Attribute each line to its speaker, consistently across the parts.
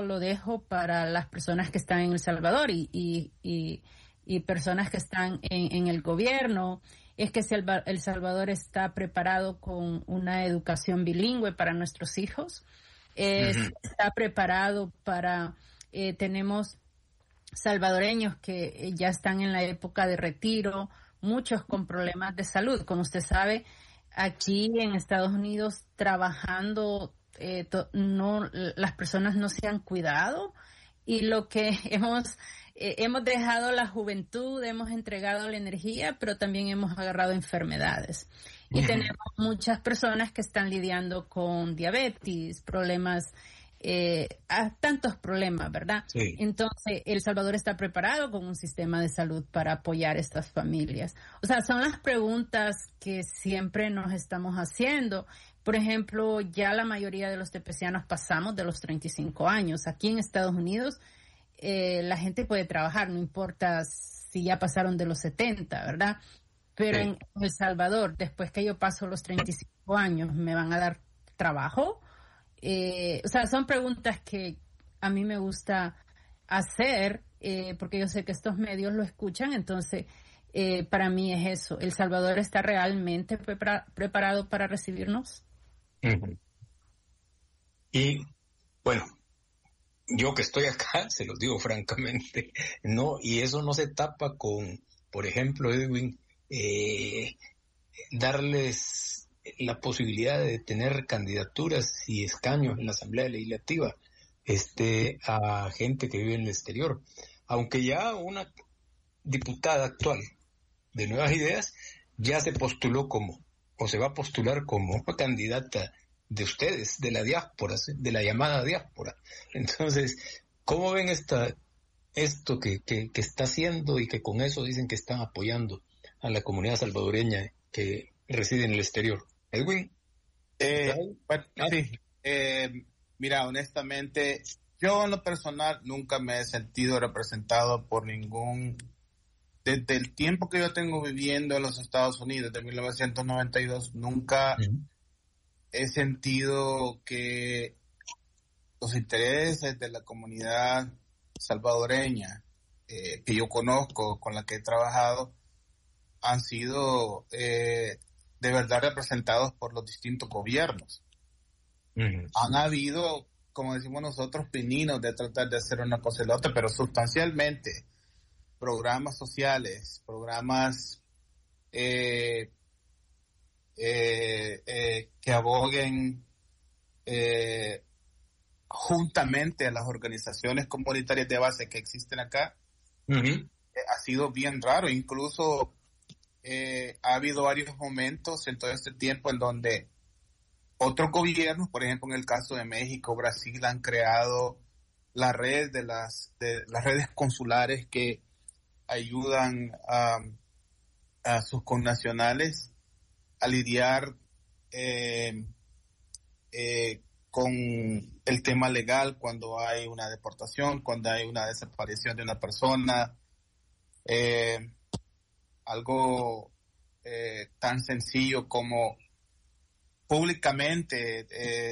Speaker 1: lo dejo para las personas que están en El Salvador y personas que están en el gobierno, es que si El Salvador está preparado con una educación bilingüe para nuestros hijos, está preparado para, tenemos salvadoreños que ya están en la época de retiro, muchos con problemas de salud. Como usted sabe, aquí en Estados Unidos trabajando, las personas no se han cuidado, y lo que hemos dejado la juventud, hemos entregado la energía, pero también hemos agarrado enfermedades. Y tenemos muchas personas que están lidiando con diabetes, problemas, tantos problemas, ¿verdad?
Speaker 2: Sí.
Speaker 1: Entonces, El Salvador está preparado con un sistema de salud para apoyar a estas familias. O sea, son las preguntas que siempre nos estamos haciendo. Por ejemplo, ya la mayoría de los tepecianos pasamos de los 35 años. Aquí en Estados Unidos, la gente puede trabajar, no importa si ya pasaron de los 70, ¿verdad? Pero en El Salvador, después que yo paso los 35 años, ¿me van a dar trabajo? O sea, son preguntas que a mí me gusta hacer, porque yo sé que estos medios lo escuchan. Entonces, para mí es eso. ¿El Salvador está realmente preparado para recibirnos?
Speaker 2: Y, bueno, yo que estoy acá, se los digo francamente, no, y eso no se tapa con, por ejemplo, Edwin, darles la posibilidad de tener candidaturas y escaños en la Asamblea Legislativa a gente que vive en el exterior. Aunque ya una diputada actual de Nuevas Ideas ya se postuló o se va a postular como candidata de ustedes, de la diáspora, de la llamada diáspora. Entonces, ¿cómo ven esto que está haciendo, y que con eso dicen que están apoyando a la comunidad salvadoreña que reside en el exterior? Edwin.
Speaker 3: Sí. Mira, honestamente, yo en lo personal nunca me he sentido representado por desde el tiempo que yo tengo viviendo en los Estados Unidos, de 1992, nunca he sentido que los intereses de la comunidad salvadoreña que yo conozco, con la que he trabajado, han sido de verdad representados por los distintos gobiernos. Han habido, como decimos nosotros, pininos de tratar de hacer una cosa y la otra, pero sustancialmente programas sociales, programas que aboguen juntamente a las organizaciones comunitarias de base que existen acá, ha sido bien raro. Incluso ha habido varios momentos en todo este tiempo en donde otros gobiernos, por ejemplo en el caso de México, Brasil, han creado la red de las redes consulares que ayudan a sus connacionales a lidiar con el tema legal cuando hay una deportación, cuando hay una desaparición de una persona. Algo tan sencillo como públicamente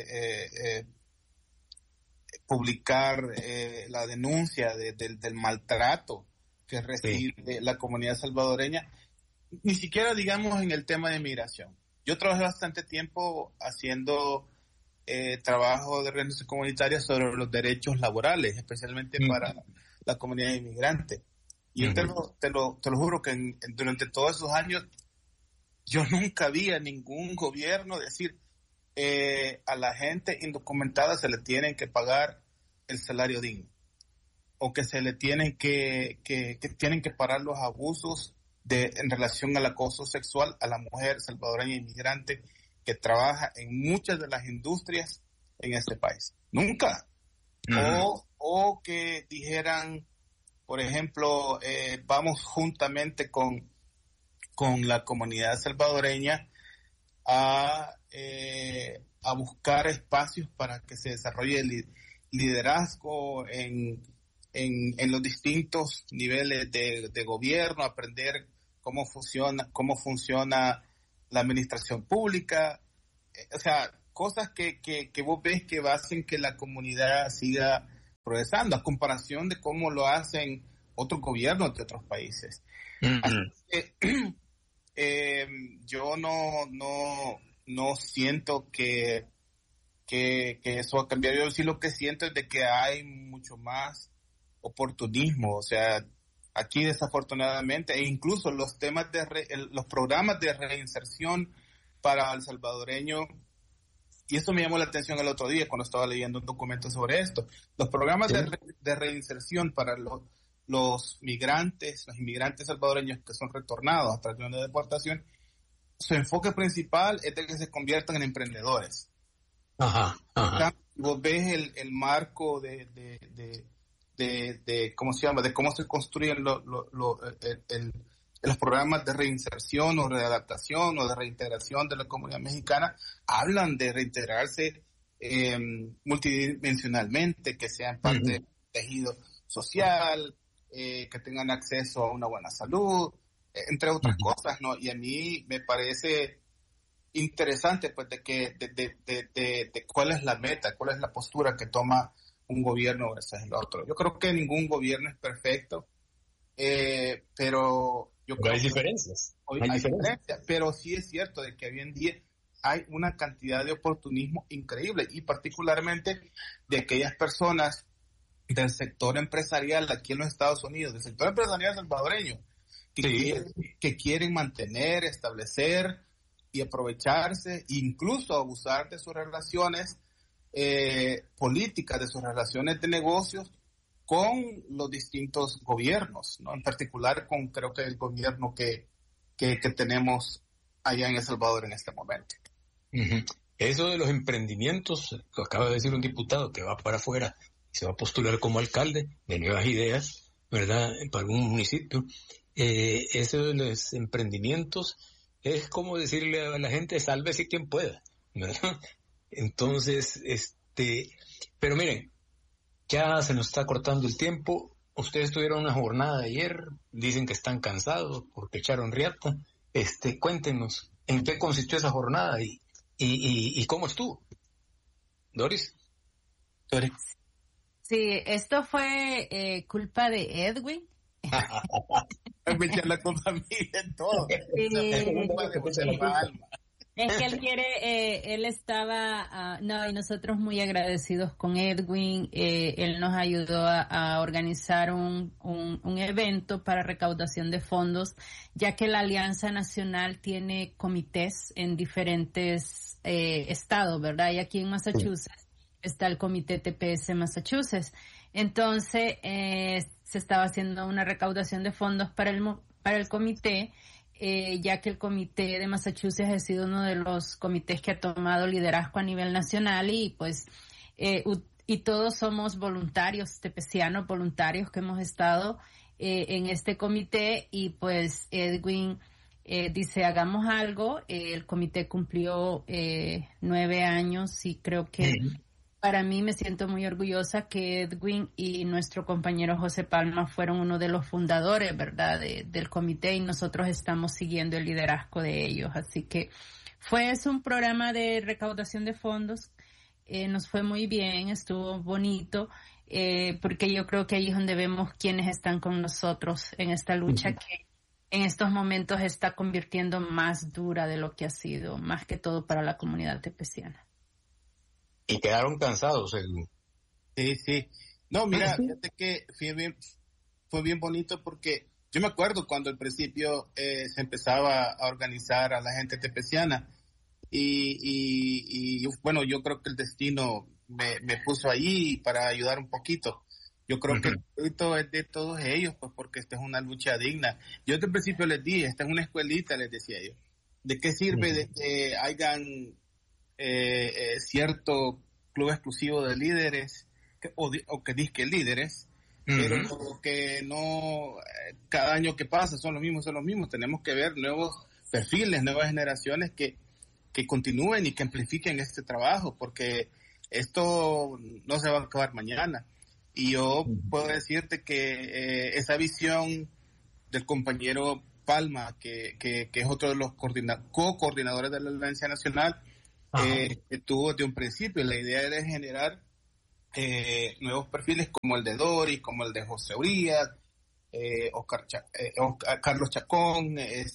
Speaker 3: publicar la denuncia del maltrato que recibe la comunidad salvadoreña, ni siquiera digamos en el tema de migración. Yo trabajé bastante tiempo haciendo trabajo de organización comunitaria sobre los derechos laborales, especialmente para la comunidad inmigrante. Y yo te lo juro que durante todos esos años yo nunca vi a ningún gobierno decir a la gente indocumentada se le tienen que pagar el salario digno, o que se le tienen que tienen que parar los abusos en relación al acoso sexual a la mujer salvadoreña inmigrante que trabaja en muchas de las industrias en este país. Nunca. O que dijeran, por ejemplo, vamos juntamente con la comunidad salvadoreña a buscar espacios para que se desarrolle el liderazgo en los distintos niveles de gobierno, aprender cómo funciona la administración pública, o sea, cosas que vos ves que hacen que la comunidad siga progresando, a comparación de cómo lo hacen otros gobiernos de otros países. Así que, yo no siento que eso va a cambiar. Yo sí lo que siento es de que hay mucho más oportunismo, o sea, aquí desafortunadamente, e incluso los programas de reinserción para el salvadoreño, y eso me llamó la atención el otro día cuando estaba leyendo un documento sobre esto, los programas de reinserción para los inmigrantes salvadoreños que son retornados a través de deportación, su enfoque principal es de que se conviertan en emprendedores. Vos ves el marco de cómo se llama, de cómo se construyen los programas de reinserción o readaptación o de reintegración de la comunidad mexicana, hablan de reintegrarse multidimensionalmente, que sean parte del tejido social, que tengan acceso a una buena salud, entre otras cosas, ¿no? Y a mí me parece interesante, pues, de cuál es la meta, cuál es la postura que toma un gobierno versus el otro. Yo creo que ningún gobierno es perfecto, pero yo creo
Speaker 2: hay diferencias.
Speaker 3: Hay diferencias, pero sí es cierto de que hoy en día hay una cantidad de oportunismo increíble, y particularmente de aquellas personas del sector empresarial aquí en los Estados Unidos, del sector empresarial salvadoreño, que quieren mantener, establecer y aprovecharse, incluso abusar de sus relaciones políticas, de sus relaciones de negocios con los distintos gobiernos, ¿no? En particular creo que el gobierno que tenemos allá en El Salvador en este momento.
Speaker 2: Eso de los emprendimientos, lo acaba de decir un diputado que va para afuera y se va a postular como alcalde de Nuevas Ideas, ¿verdad?, para un municipio. Eso de los emprendimientos es como decirle a la gente, sálvese quien pueda, ¿verdad? Entonces, pero miren, ya se nos está cortando el tiempo. Ustedes tuvieron una jornada ayer, dicen que están cansados porque echaron riata. Cuéntenos en qué consistió esa jornada y cómo estuvo. Doris.
Speaker 1: Sí, esto fue culpa de Edwin.
Speaker 3: Me eché la culpa a mí de todo.
Speaker 1: Es que él quiere, él estaba, y nosotros muy agradecidos con Edwin. Él nos ayudó a organizar un evento para recaudación de fondos, ya que la Alianza Nacional tiene comités en diferentes estados, ¿verdad? Y aquí en Massachusetts está el comité TPS Massachusetts. Entonces, se estaba haciendo una recaudación de fondos para el comité, ya que el comité de Massachusetts ha sido uno de los comités que ha tomado liderazgo a nivel nacional, y pues y todos somos voluntarios, tepecianos voluntarios que hemos estado en este comité, y pues Edwin dice, hagamos algo. El comité cumplió 9 años, y creo que para mí, me siento muy orgullosa que Edwin y nuestro compañero José Palma fueron uno de los fundadores, ¿verdad?, del comité, y nosotros estamos siguiendo el liderazgo de ellos. Así que es un programa de recaudación de fondos. Nos fue muy bien, estuvo bonito, porque yo creo que ahí es donde vemos quiénes están con nosotros en esta lucha que en estos momentos está convirtiendo más dura de lo que ha sido, más que todo para la comunidad tepeciana.
Speaker 2: Y quedaron cansados.
Speaker 3: Sí. No, mira, fíjate que fue bien bonito, porque yo me acuerdo cuando al principio se empezaba a organizar a la gente tepeciana, y bueno, yo creo que el destino me puso ahí para ayudar un poquito. Yo creo que el proyecto es de todos ellos, pues, porque esta es una lucha digna. Yo desde el principio les dije, esta es una escuelita, les decía yo. ¿De qué sirve de que hayan cierto club exclusivo de líderes o que disque líderes, pero que no, cada año que pasa son los mismos? Tenemos que ver nuevos perfiles, nuevas generaciones que continúen y que amplifiquen este trabajo, porque esto no se va a acabar mañana. Y yo puedo decirte que esa visión del compañero Palma, que es otro de los co-coordinadores de la Alianza Nacional, tuvo desde un principio la idea de generar nuevos perfiles como el de Doris, como el de José Urías, Carlos Chacón,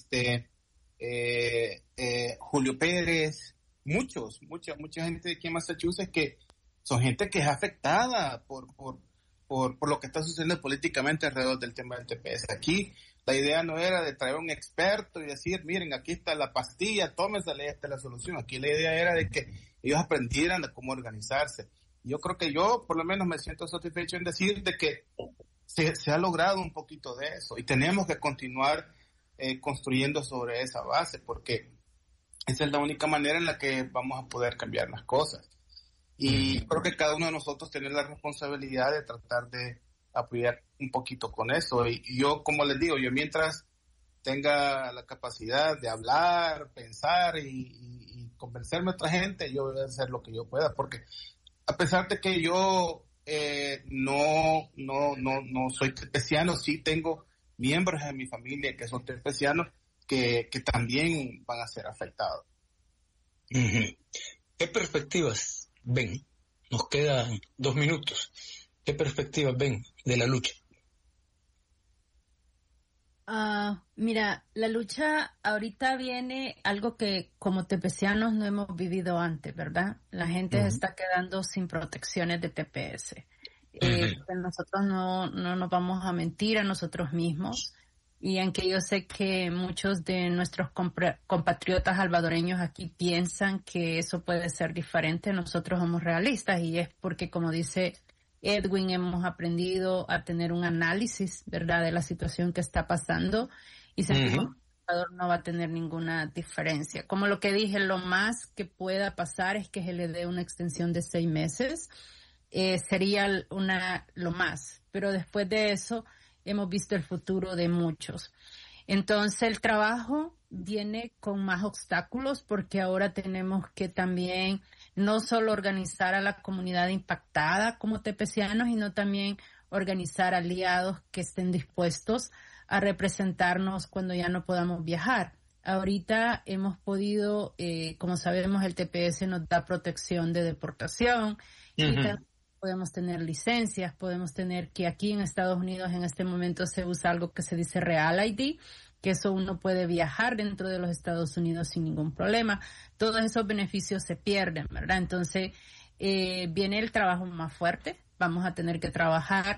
Speaker 3: Julio Pérez, mucha gente de aquí en Massachusetts que son gente que es afectada por lo que está sucediendo políticamente alrededor del tema del TPS. Aquí la idea no era de traer un experto y decir, miren, aquí está la pastilla, tómensela, esta es la solución. Aquí la idea era de que ellos aprendieran de cómo organizarse. Yo creo que yo, por lo menos, me siento satisfecho en decir de que se ha logrado un poquito de eso y tenemos que continuar construyendo sobre esa base, porque esa es la única manera en la que vamos a poder cambiar las cosas. Y creo que cada uno de nosotros tiene la responsabilidad de tratar de apoyar un poquito con eso. Y yo, como les digo, yo mientras tenga la capacidad de hablar, pensar y convencerme a otra gente, yo voy a hacer lo que yo pueda, porque a pesar de que yo no soy tepeciano, sí tengo miembros de mi familia que son tepecianos que también van a ser afectados.
Speaker 2: ¿Qué perspectivas ven? Nos quedan 2 minutos. ¿Qué perspectivas ven de la lucha?
Speaker 1: Mira, la lucha ahorita viene algo que como tepecianos no hemos vivido antes, ¿verdad? La gente se está quedando sin protecciones de TPS. Nosotros no nos vamos a mentir a nosotros mismos, y aunque yo sé que muchos de nuestros compatriotas salvadoreños aquí piensan que eso puede ser diferente, nosotros somos realistas, y es porque, como dice Edwin, hemos aprendido a tener un análisis, ¿verdad?, de la situación que está pasando, y sentimos que El Salvador no va a tener ninguna diferencia. Como lo que dije, lo más que pueda pasar es que se le dé una extensión de 6 meses, sería lo más, pero después de eso hemos visto el futuro de muchos. Entonces el trabajo viene con más obstáculos, porque ahora tenemos que también no solo organizar a la comunidad impactada como tepecianos, sino también organizar aliados que estén dispuestos a representarnos cuando ya no podamos viajar. Ahorita hemos podido, como sabemos, el TPS nos da protección de deportación, y también podemos tener licencias, podemos tener que aquí en Estados Unidos en este momento se usa algo que se dice Real ID, que eso uno puede viajar dentro de los Estados Unidos sin ningún problema. Todos esos beneficios se pierden, ¿verdad? Entonces viene el trabajo más fuerte. Vamos a tener que trabajar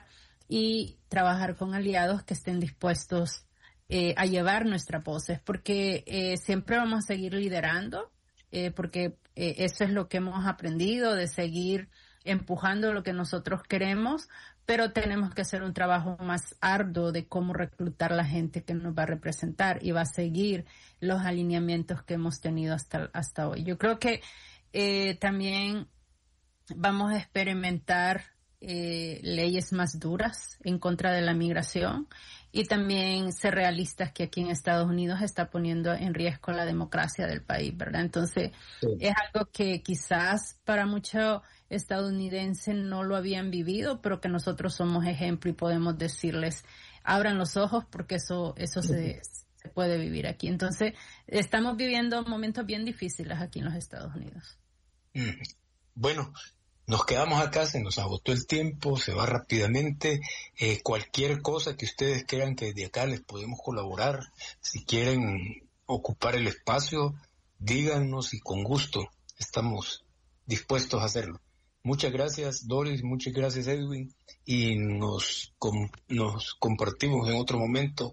Speaker 1: con aliados que estén dispuestos a llevar nuestras voces, porque siempre vamos a seguir liderando, porque eso es lo que hemos aprendido, de seguir empujando lo que nosotros queremos, pero tenemos que hacer un trabajo más arduo de cómo reclutar la gente que nos va a representar y va a seguir los alineamientos que hemos tenido hasta hoy. Yo creo que también vamos a experimentar leyes más duras en contra de la migración, y también ser realistas que aquí en Estados Unidos está poniendo en riesgo la democracia del país, ¿verdad? Entonces, es algo que quizás para muchos estadounidenses no lo habían vivido, pero que nosotros somos ejemplo y podemos decirles, abran los ojos, porque eso se puede vivir aquí. Entonces, estamos viviendo momentos bien difíciles aquí en los Estados Unidos.
Speaker 2: Bueno, nos quedamos acá, se nos agotó el tiempo, se va rápidamente. Cualquier cosa que ustedes crean que desde acá les podemos colaborar, si quieren ocupar el espacio, díganos y con gusto estamos dispuestos a hacerlo. Muchas gracias, Doris, muchas gracias, Edwin, y nos compartimos en otro momento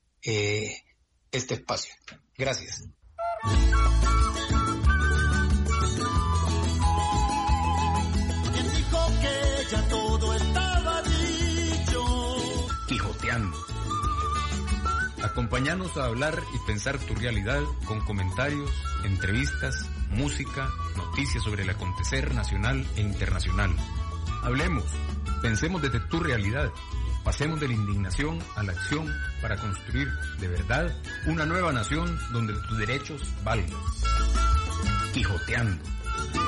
Speaker 2: este espacio. Gracias.
Speaker 4: Ya todo estaba dicho.
Speaker 5: Quijoteando. Acompáñanos a hablar y pensar tu realidad con comentarios, entrevistas, música, noticias sobre el acontecer nacional e internacional. Hablemos, pensemos desde tu realidad, pasemos de la indignación a la acción para construir, de verdad, una nueva nación donde tus derechos valgan. Quijoteando.